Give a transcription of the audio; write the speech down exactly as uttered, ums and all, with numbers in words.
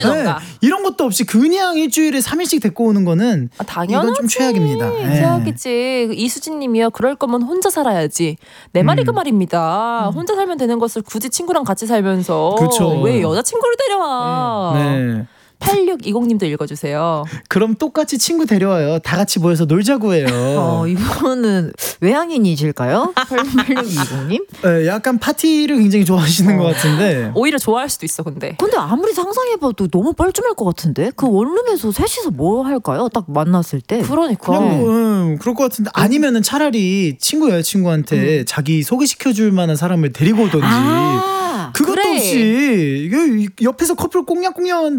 네, 이런 것도 없이 그냥 일주일에 삼 일씩 데리고 오는 거는 아, 당연하지. 이건 좀 최악입니다. 네. 최악이지. 이수진님이요. 그럴 거면 혼자 살아야지. 내 말이 음. 그 말입니다. 음. 혼자 살면 되는 것을 굳이 친구랑 같이 살면서 그쵸. 왜 여자친구를 데려와. 네. 팔육이공님도 읽어주세요. 그럼 똑같이 친구 데려와요. 다 같이 모여서 놀자고 해요. 어, 이분은 외향인이실까요? 팔육이공님? 네, 약간 파티를 굉장히 좋아하시는 어. 것 같은데. 오히려 좋아할 수도 있어, 근데. 근데 아무리 상상해봐도 너무 뻘쭘할 것 같은데? 그 원룸에서 셋이서 뭐 할까요? 딱 만났을 때. 그러니까. 그냥 뭐, 음, 그럴 것 같은데. 아니면은 차라리 친구 여자친구한테 음. 자기 소개시켜줄 만한 사람을 데리고 오던지. 아, 그것도 그래. 없이 이게 옆에서 커플 꽁냥꽁냥